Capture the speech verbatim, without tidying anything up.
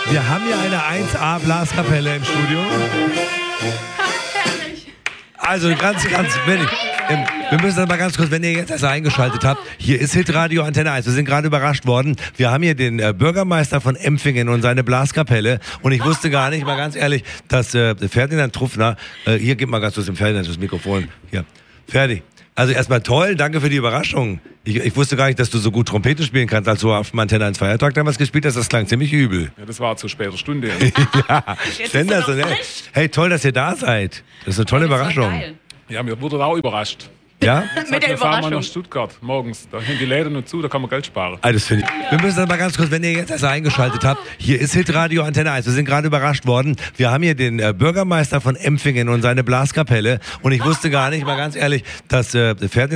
Wir haben hier eine eins A Blaskapelle im Studio. Also ganz, ganz, wenn ich, ähm, wir müssen das mal ganz kurz, wenn ihr jetzt erst eingeschaltet habt, hier ist Hitradio Antenne eins. Wir sind gerade überrascht worden. Wir haben hier den äh, Bürgermeister von Empfingen und seine Blaskapelle. Und ich wusste gar nicht, mal ganz ehrlich, dass äh, Ferdinand Truffner, äh, hier, gib mal ganz kurz dem Ferdinand das Mikrofon. Hier, Ferdi. Also erstmal toll, danke für die Überraschung. Ich, ich wusste gar nicht, dass du so gut Trompete spielen kannst, als du auf dem Antenne eins Feiertag damals gespielt hast. Das klang ziemlich übel. Ja, das war zu späterTunde. Ja, sensationell. Hey, toll, dass ihr da seid. Das ist eine tolle Überraschung. Ja, mir wurde auch überrascht. Ja? Mit der wir fahren mal nach Stuttgart morgens. Da sind die Läden noch zu, da kann man Geld sparen. Ah, das finde ich. Wir müssen das mal ganz kurz, wenn ihr jetzt erst eingeschaltet habt, hier ist Hitradio Antenne eins. Wir sind gerade überrascht worden. Wir haben hier den äh, Bürgermeister von Empfingen und seine Blaskapelle. Und ich wusste gar nicht, mal ganz ehrlich, dass äh, Ferdinand